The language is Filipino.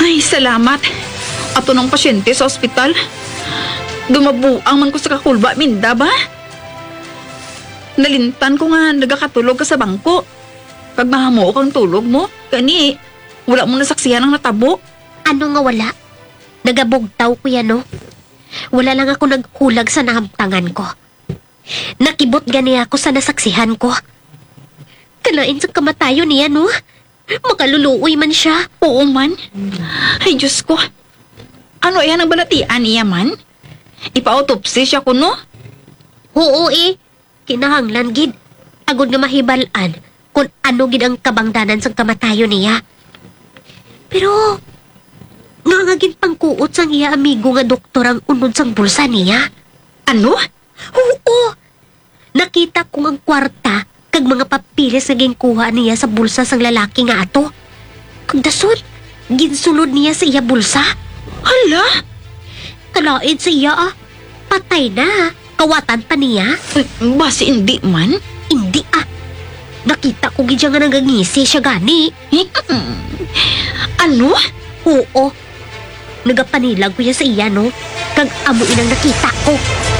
Ay, salamat. Ato ng pasyente sa ospital. Dumabuang man ko sa kakulba, minda ba? Nalintan ko nga nagakatulog ka sa bangko. Kag mahamo kang tulog mo, kani, wala mo nasaksihan ang natabo. Ano nga wala? Nagabugtaw ko yan, no? Wala lang ako naghulag sa nahamtangan ko. Nakibot gani ako sa nasaksihan ko. Kalain sa kamatayo niya, no? Makaluluoy man siya. Oo man. Ay, Diyos ko. Ano yan ang balatian niya man? Ipa-autopsy siya ko, no? Oo kinahanglan gid. Agod nga mahibalan kung ano gid ang kabangdanan sa kamatayo niya. Pero, nga gid pangkuot sang iya amigo nga doktor ang unod sang bulsa niya. Ano? Oo! Nakita kong ang kwarta kag mga papilis na ginkuha niya sa bulsa sang lalaki nga ato. Kag dason, ginsulod niya sa iya bulsa. Hala? Kalaid sa iya patay na. Kawatan pa niya. Basi hindi man. Hindi Nakita ko gid siya nga nagangisi siya gani. Ano? Oo. Nagapanilag ko yan sa iya, no? Kag amo inang nakita ko.